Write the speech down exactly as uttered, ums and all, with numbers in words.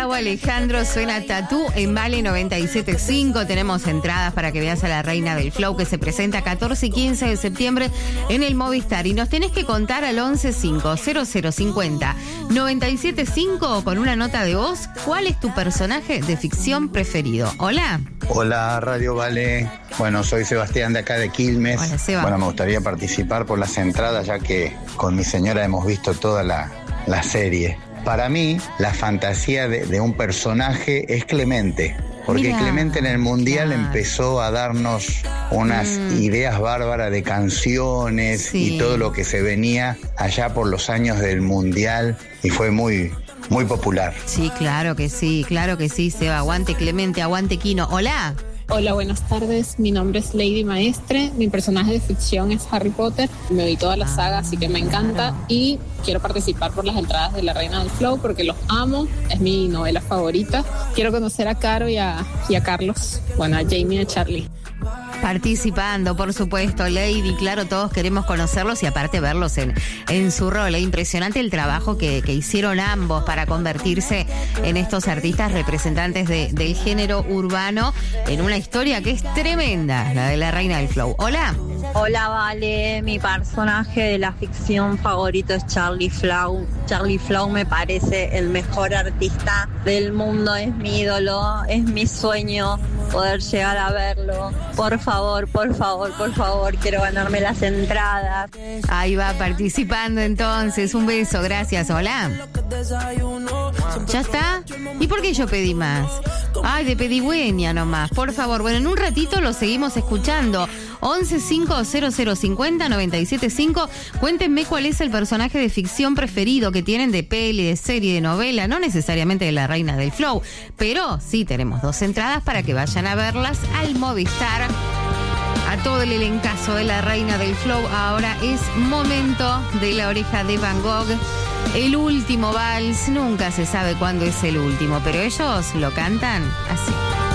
Rauw Alejandro, suena Tatú en Vale noventa y siete punto cinco. Tenemos entradas para que veas a la Reina del Flow, que se presenta catorce y quince de septiembre en el Movistar. Y nos tenés que contar al once cinco cero cero cincuenta noventa y siete cinco con una nota de voz cuál es tu personaje de ficción preferido. Hola. Hola, Radio Vale. Bueno, soy Sebastián de acá de Quilmes. Hola, Seba. Bueno, me gustaría participar por las entradas, ya que con mi señora hemos visto toda la, la serie. Para mí, la fantasía de, de un personaje es Clemente. Porque Mirá, Clemente en el Mundial claro. empezó a darnos unas mm. ideas bárbaras de canciones sí. y todo lo que se venía allá por los años del Mundial y fue muy, muy popular. Sí, claro que sí, claro que sí, Seba. Aguante Clemente, aguante Quino. Hola. Hola, buenas tardes. Mi nombre es Lady Maestre. Mi personaje de ficción es Harry Potter. Me vi toda la saga, así que me encanta. Y quiero participar por las entradas de La Reina del Flow porque los amo. Es mi novela favorita. Quiero conocer a Caro y a, y a Carlos. Bueno, a Jamie y a Charlie. Participando, por supuesto, Lady, claro, todos queremos conocerlos y aparte verlos en, en su rol. Es impresionante el trabajo que, que hicieron ambos para convertirse en estos artistas representantes de, del género urbano en una historia que es tremenda, la de La Reina del Flow. Hola. Hola, Vale, mi personaje de la ficción favorito es Charlie Flow. Charlie Flow me parece el mejor artista del mundo, es mi ídolo, es mi sueño poder llegar a verlo. Por favor, por favor, por favor, quiero ganarme las entradas. Ahí va participando entonces, un beso, gracias, hola. ¿Ya está? ¿Y por qué yo pedí más? Ay, de pedigüeña nomás, por favor. Bueno, en un ratito lo seguimos escuchando. once cinco cero cero cincuenta noventa y siete cinco. Cuéntenme cuál es el personaje de ficción preferido que tienen de peli, de serie, de novela, no necesariamente de La Reina del Flow, pero sí tenemos dos entradas para que vayan a verlas al Movistar. A todo el elencazo de La Reina del Flow, ahora es momento de La Oreja de Van Gogh. El último vals, nunca se sabe cuándo es el último, pero ellos lo cantan así.